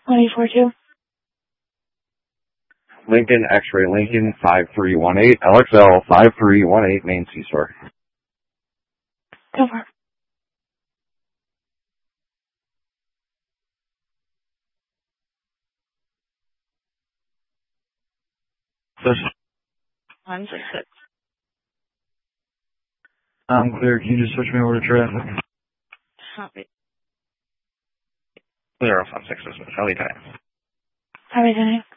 1842. Lincoln X-Ray Lincoln 5318, LXL 5318, Main C-Store. Go for it. This 166. I'm clear. Can you just switch me over to traffic? Copy. Clear off on 6 I'll be time. Everything.